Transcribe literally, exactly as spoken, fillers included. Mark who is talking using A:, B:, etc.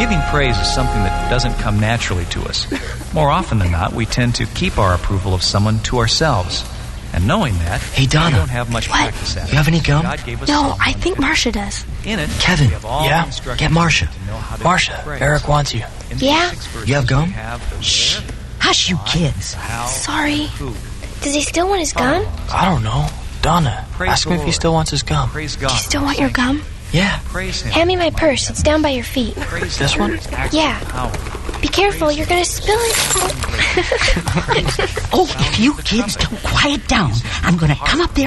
A: Giving praise is something that doesn't come naturally to us. More often than not, we tend to keep our approval of someone to ourselves. And knowing that,
B: hey, Donna,
A: we don't have much
C: what?
A: practice at it.
B: You have any gum?
C: No, I think Marcia does.
A: In it,
B: Kevin,
A: yeah?
B: Get Marcia. Marcia, Eric wants you.
C: Yeah?
B: You have gum?
D: Shh. Hush, you kids.
C: Sorry. Does he still want his gum?
B: I don't know. Donna, ask him if he still wants his gum.
C: Do you still want your gum?
B: Yeah.
C: Hand me my purse. It's down by your feet.
B: This one?
C: Yeah. Be careful, you're gonna spill it.
D: Oh, if you kids don't quiet down, I'm gonna come up there